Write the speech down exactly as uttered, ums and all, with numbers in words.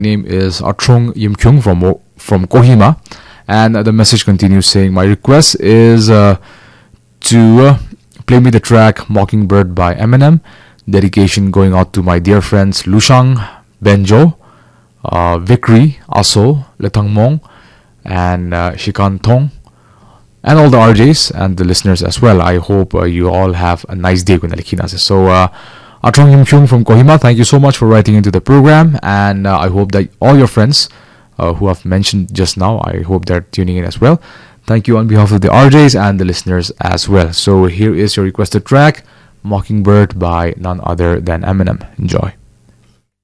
name is Atrong Yimkyung from Mo- from Kohima, and uh, the message continues saying, "My request is uh, to uh, play me the track Mockingbird by Eminem. Dedication going out to my dear friends Lushang, Benjo, uh, Vikri, Aso, Letangmong, and uh, Shikan Tong, and all the R Js and the listeners as well. I hope uh, you all have a nice day." So, uh, Atrong Yimkyung from Kohima, thank you so much for writing into the program, and uh, I hope that all your friends uh, who I've mentioned just now, I hope they're tuning in as well. Thank you on behalf of the R Js and the listeners as well. So here is your requested track, Mockingbird by none other than Eminem. Enjoy.